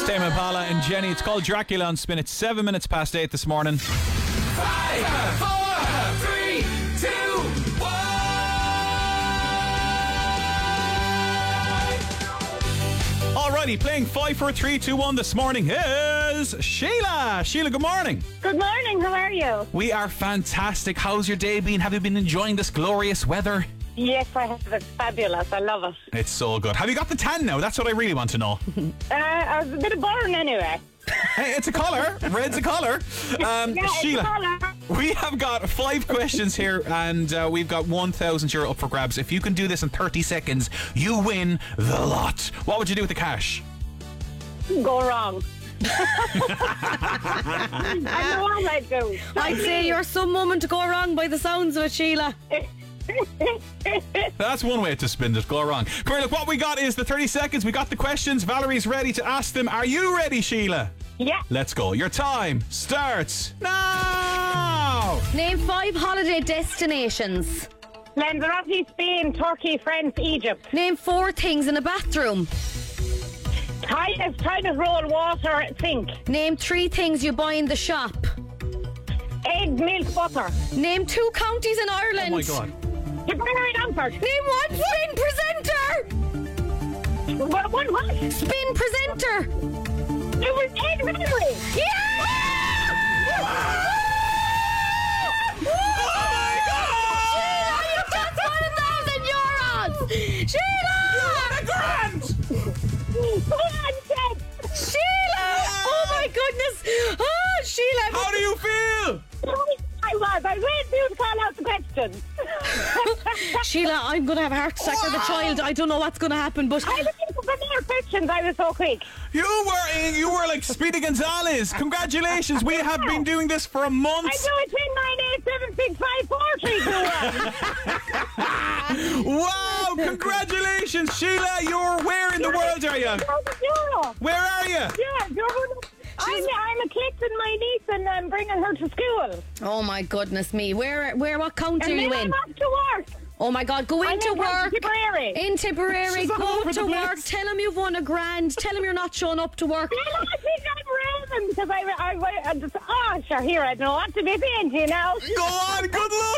Tame Impala and Jenny. It's called Dracula on Spin. It's 7 minutes past 8 this morning. 5, 4, 3, 2, 1. Alrighty, playing 5, 4, 3, 2, 1 this morning is Sheila. Sheila, good morning. Good morning, how are you? We are fantastic. How's your day been? Have you been enjoying this glorious weather? Yes, I have. It's fabulous. I love it. It's so good. Have you got the tan now? That's what I really want to know. I was a bit of burn anyway. Hey, it's a colour. Red's a colour. Sheila, we have got 5 questions here, and we've got €1,000 up for grabs. If you can do this in 30 seconds, you win the lot. What would you do with the cash? Go wrong. I know what I'd do. I'd say you're some moment to go wrong by the sounds of it, Sheila. That's one way to spin it. Go wrong. Come here, look, what we got is the 30 seconds. We got the questions. Valerie's ready to ask them. Are you ready, Sheila? Yeah. Let's go. Your time starts now. Name 5 holiday destinations. Lanzarote, Spain, Turkey, France, Egypt. Name 4 things in a bathroom. Toilet roll, water, sink. Name 3 things you buy in the shop. Egg, milk, butter. Name 2 counties in Ireland. Oh my God. Tipperary, Longford. Name 1 spin presenter. What? Spin presenter. It was Ed Henry. Yeah! Sheila, you got €1,000! Sheila! Come on, Ted. Sheila! Oh my goodness! Oh, Sheila! How do you feel? I was waiting for you to call out the questions. Sheila, I'm going to have a heart attack with a child. I don't know what's going to happen, but I was looking for more questions. I was so quick. You were like Speedy Gonzales. Congratulations. We have been doing this for a month. I know it's 10, 9, 8, 7, 6, 5, 4, 3, 2, 1. Wow, congratulations, Sheila. You're where in the world are you? Where are you? Yeah, I'm collecting my niece and I'm bringing her to school. oh my goodness me. What county are And you then in? I'm off to work. Oh my God, go into work. Tipperary. In Tipperary, She's all go over to the work. place. Tell him you've won $1,000. Tell him you're not showing up to work. I think I'm raving because I just, sure, here, I don't know what to be saying to you now. Go on, good luck.